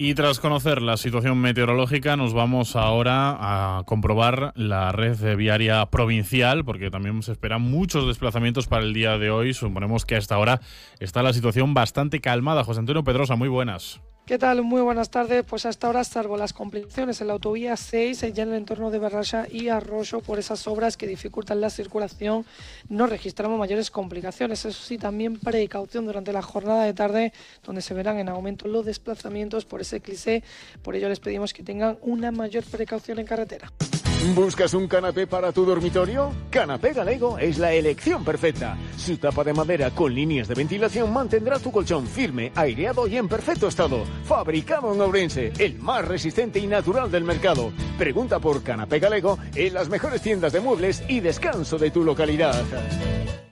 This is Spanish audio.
Y tras conocer la situación meteorológica, nos vamos ahora a comprobar la red viaria provincial, porque también se esperan muchos desplazamientos para el día de hoy. Suponemos que hasta ahora está la situación bastante calmada. José Antonio Pedrosa, muy buenas. ¿Qué tal? Muy buenas tardes. Pues hasta ahora, salvo las complicaciones en la autovía 6, ya en el entorno de Barraxa y Arroyo, por esas obras que dificultan la circulación, no registramos mayores complicaciones. Eso sí, también precaución durante la jornada de tarde, donde se verán en aumento los desplazamientos por ese cliché. Por ello les pedimos que tengan una mayor precaución en carretera. ¿Buscas un canapé para tu dormitorio? Canapé Galego es la elección perfecta. Su tapa de madera con líneas de ventilación mantendrá tu colchón firme, aireado y en perfecto estado. Fabricado en Ourense, el más resistente y natural del mercado. Pregunta por Canapé Galego en las mejores tiendas de muebles y descanso de tu localidad.